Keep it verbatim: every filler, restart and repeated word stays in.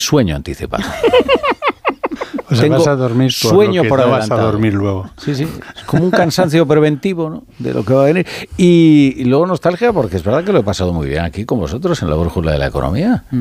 sueño anticipado. O sea, Tengo vas a dormir por sueño lo que por no adelantado. vas a dormir luego. Sí, sí, es como un cansancio preventivo, ¿no?, de lo que va a venir. Y, y luego nostalgia, porque es verdad que lo he pasado muy bien aquí con vosotros en la brújula de la economía.